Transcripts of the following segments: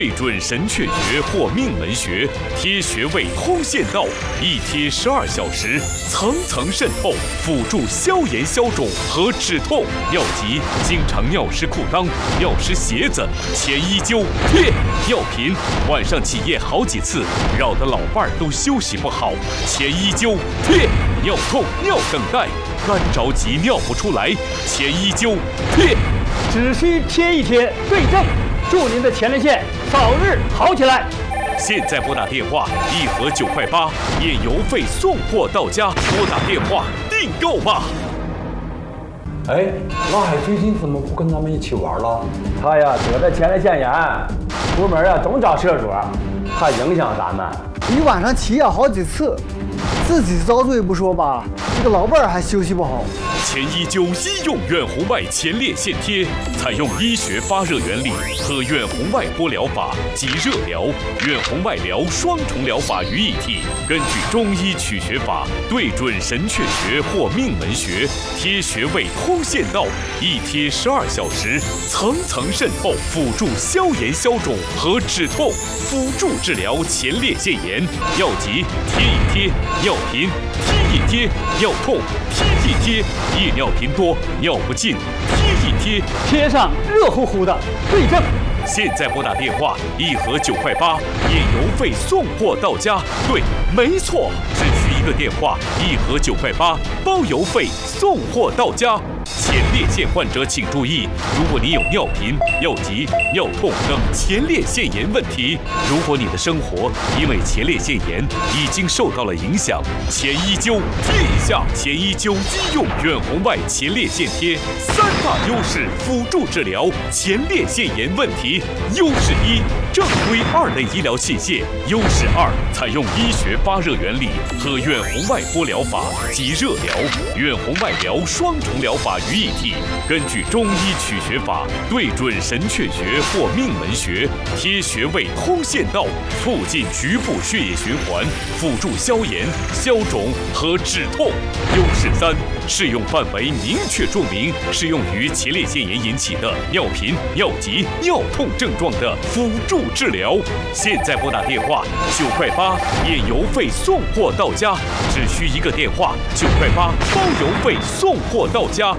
对准神阙穴或命门穴，贴穴位通线道，一贴12小时，层层渗透，辅助消炎消肿和止痛。尿急，经常尿湿裤裆、尿湿鞋子，前一灸贴。尿频，晚上起夜好几次，扰得老伴儿都休息不好，前一灸贴。尿痛、尿等待，干着急尿不出来，前一灸贴。 只需贴一贴，对症。祝您的前列腺早日好起来！ 现在拨打电话，1盒9块8，验邮费送货到家。拨打电话订购吧。 哎，老海最近怎么不跟咱们一起玩了？ 他呀得了前列腺炎，出门呀总找社主，怕影响咱们。 一晚上起夜好几次，自己遭罪不说吧，这个老伴儿还休息不好。 前一灸医用远红外前列腺贴，采用医学发热原理和远红外波疗法及热疗、远红外疗双重疗法于一体，根据中医取穴法，对准神阙穴或命门穴，贴穴位通线道，一贴12小时，层层渗透，辅助消炎消肿和止痛，辅助治疗前列腺炎。尿急贴一贴，尿频贴一贴，尿痛贴一贴，夜尿频多、尿不尽，贴一贴， 贴上热乎乎的，对症。 现在拨打电话，1盒9块8，验邮费送货到家。对，没错，只需一个电话，1盒9块8，包邮费送货到家。前列腺患者请注意，如果你有尿频、尿急、尿痛等前列腺炎问题，如果你的生活因为前列腺炎已经受到了影响，前一灸贴一下。前一灸医用远红外前列腺贴，3大优势辅助治疗前列腺炎问题。优势1，正规2类医疗器械；优势2，采用医学发热原理和远红外波疗法及热疗、远红外疗双重疗法于一体，根据中医取穴法，对准神阙穴或命门穴，贴穴位通线道，促进局部血液循环，辅助消炎、消肿和止痛。优势3，适用范围明确注明，适用于前列腺炎引起的尿频、尿急、尿痛症状的辅助治疗。现在拨打电话9块8，验邮费送货到家，只需一个电话9块8，包邮费送货到家。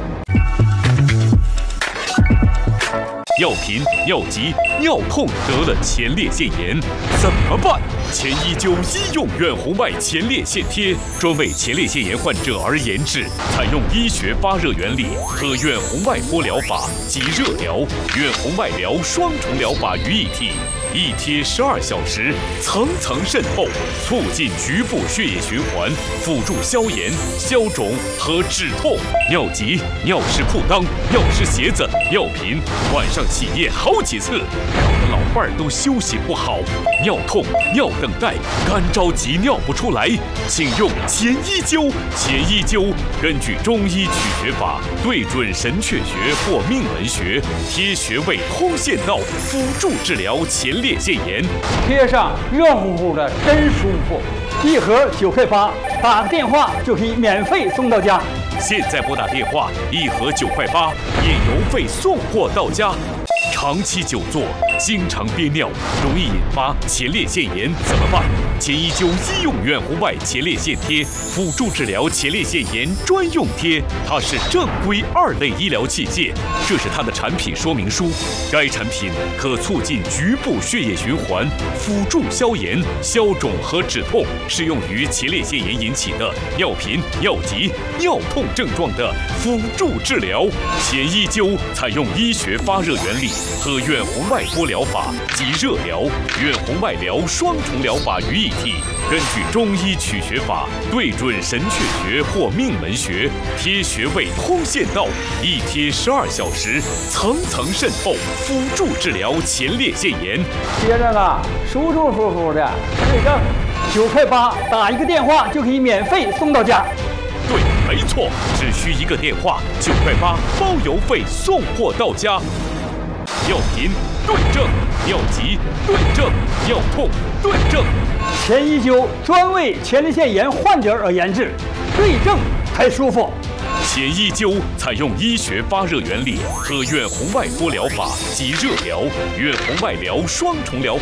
尿频、尿急、尿痛得了前列腺炎怎么办？前一灸医用远红外前列腺贴，专为前列腺炎患者而研制，采用医学发热原理和远红外波疗法及热疗、远红外疗双重疗法于一体，一贴12小时，层层渗透，促进局部血液循环，辅助消炎、消肿和止痛。尿急、尿湿裤裆、尿湿鞋子、尿频，晚上起夜好几次，扰得老伴儿都休息不好。尿痛、尿等待，干着急尿不出来，请用前一灸。前一灸根据中医取穴法，对准神阙穴或命门穴，贴穴位通线道，辅助治疗前列腺炎。 贴上热乎乎的，真舒服。1盒9块8，打个电话就可以免费送到家。 现在拨打电话，1盒9块8，验邮费送货到家。长期久坐，经常憋尿，容易引发前列腺炎，怎么办？前一灸医用远红外前列腺贴，辅助治疗前列腺炎专用贴，它是正规2类医疗器械。这是它的产品说明书。该产品可促进局部血液循环，辅助消炎、消肿和止痛，适用于前列腺炎引起的尿频、尿急、尿痛症状的辅助治疗。前一灸采用医学发热原理和远红外波疗法及热疗、远红外疗双重疗法于一体，根据中医取穴法，对准神阙穴或命门穴，贴穴位通线道，一贴12小时，层层渗透，辅助治疗前列腺炎。 贴着呢，舒舒服服的，对症。9块8，打一个电话就可以免费送到家。 对，没错，只需一个电话，9块8，包邮费送货到家。尿频对症，尿急对症，尿痛对症。 前一灸专为前列腺炎患者而研制，对症才舒服。 且依旧采用医学发热原理和远红外波疗法及热疗、远红外疗双重疗